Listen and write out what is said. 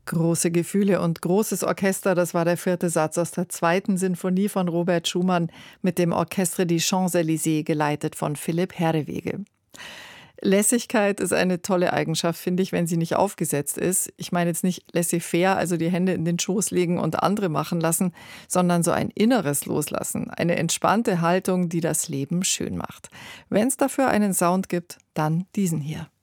Große Gefühle und großes Orchester, das war der vierte Satz aus der zweiten Sinfonie von Robert Schumann mit dem Orchestre des Champs-Élysées, geleitet von Philipp Herreweghe. Lässigkeit ist eine tolle Eigenschaft, finde ich, wenn sie nicht aufgesetzt ist. Ich meine jetzt nicht laissez-faire, also die Hände in den Schoß legen und andere machen lassen, sondern so ein inneres Loslassen, eine entspannte Haltung, die das Leben schön macht. Wenn es dafür einen Sound gibt, dann diesen hier.